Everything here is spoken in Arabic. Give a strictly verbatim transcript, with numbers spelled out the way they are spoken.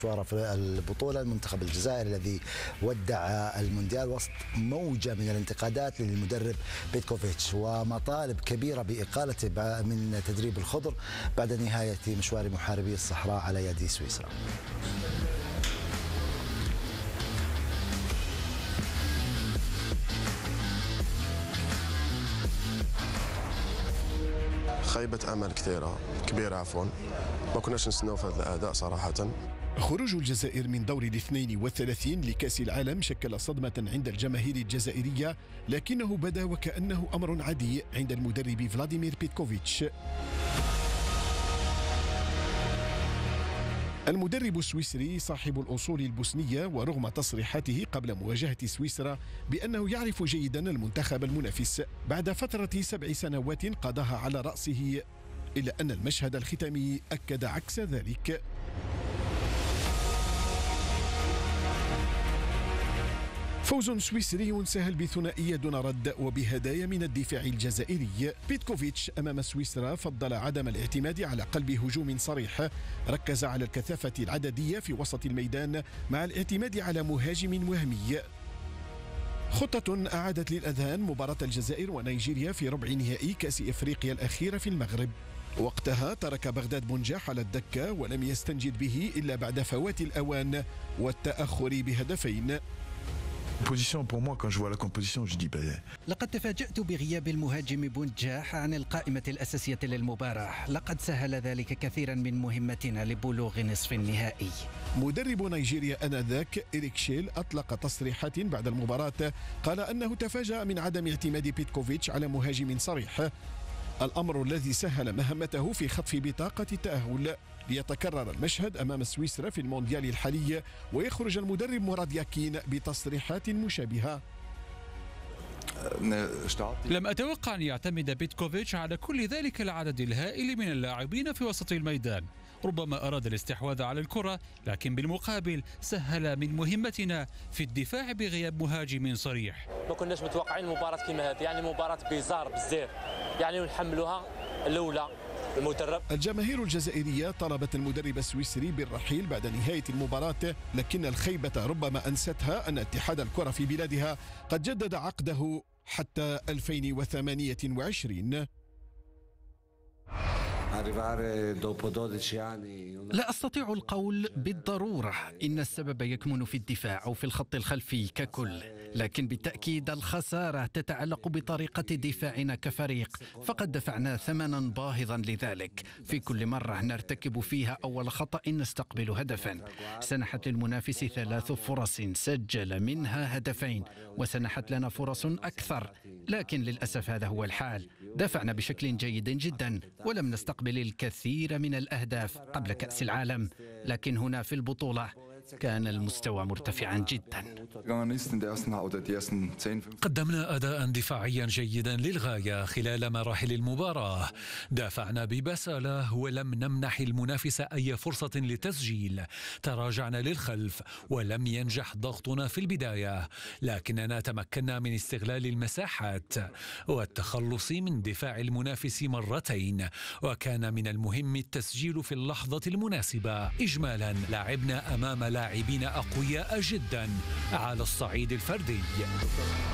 مشواره في البطولة. المنتخب الجزائري الذي ودع المونديال وسط موجة من الانتقادات للمدرب بيتكوفيتش ومطالب كبيرة بإقالته من تدريب الخضر بعد نهاية مشوار محاربي الصحراء على يد سويسرا. خيبة أمل كثيرة كبيرة عفوا، ما كناش نستناو في هذا الأداء صراحة. خروج الجزائر من دور الاثنين والثلاثين لكأس العالم شكل صدمة عند الجماهير الجزائرية، لكنه بدا وكأنه أمر عادي عند المدرب فلاديمير بيتكوفيتش. المدرب السويسري صاحب الأصول البوسنية، ورغم تصريحاته قبل مواجهة سويسرا بأنه يعرف جيدا المنتخب المنافس بعد فترة سبع سنوات قضاها على رأسه، إلا أن المشهد الختامي أكد عكس ذلك. فوز سويسري سهل بثنائية دون رد وبهدايا من الدفاع الجزائري. بيتكوفيتش أمام سويسرا فضل عدم الاعتماد على قلب هجوم صريح، ركز على الكثافة العددية في وسط الميدان مع الاعتماد على مهاجم وهمي. خطة أعادت للأذهان مباراة الجزائر ونيجيريا في ربع نهائي كأس إفريقيا الأخيرة في المغرب. وقتها ترك بغداد بنجاح على الدكة ولم يستنجد به إلا بعد فوات الأوان والتأخر بهدفين. لقد تفاجأت بغياب المهاجم بونجاح عن القائمة الأساسية للمباراة، لقد سهل ذلك كثيرا من مهمتنا لبلوغ نصف النهائي. مدرب نيجيريا آنذاك إريك شيل أطلق تصريحات بعد المباراة قال أنه تفاجأ من عدم اعتماد بيتكوفيتش على مهاجم صريح، الأمر الذي سهل مهمته في خطف بطاقة التأهل. ليتكرر المشهد أمام سويسرا في المونديال الحالي ويخرج المدرب مراد ياكين بتصريحات مشابهة. لم أتوقع أن يعتمد بيتكوفيتش على كل ذلك العدد الهائل من اللاعبين في وسط الميدان. ربما أراد الاستحواذ على الكرة، لكن بالمقابل سهل من مهمتنا في الدفاع بغياب مهاجم صريح. ما كناش متوقعين مباراة كما هذه، يعني مباراة بيزار بزاف، يعني نحملوها الأولى المدرب. الجماهير الجزائرية طلبت المدرب السويسري بالرحيل بعد نهاية المباراة، لكن الخيبة ربما أنستها أن اتحاد الكرة في بلادها قد جدد عقده حتى ألفين وثمانية وعشرين. لا أستطيع القول بالضرورة إن السبب يكمن في الدفاع أو في الخط الخلفي ككل، لكن بالتأكيد الخسارة تتعلق بطريقة دفاعنا كفريق، فقد دفعنا ثمنا باهظا لذلك. في كل مرة نرتكب فيها أول خطأ نستقبل هدفا. سنحت للمنافس ثلاث فرص سجل منها هدفين، وسنحت لنا فرص أكثر، لكن للأسف هذا هو الحال. دفعنا بشكل جيد جدا ولم نستقبل الكثير من الأهداف قبل كأس العالم، لكن هنا في البطولة كان المستوى مرتفعا جدا. قدمنا أداء دفاعيا جيدا للغاية خلال مراحل المباراة، دافعنا ببسالة ولم نمنح المنافس أي فرصة للتسجيل، تراجعنا للخلف ولم ينجح ضغطنا في البداية، لكننا تمكنا من استغلال المساحات والتخلص من دفاع المنافس مرتين، وكان من المهم التسجيل في اللحظة المناسبة. إجمالا لعبنا أمام لاعبين أقوياء جدا على الصعيد الفردي.